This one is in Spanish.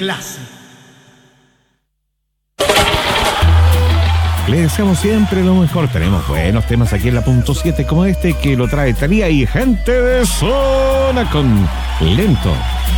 clase. Le deseamos siempre lo mejor. Tenemos buenos temas aquí en la punto 7 como este que lo trae Thalía y Gente de Zona con Lento.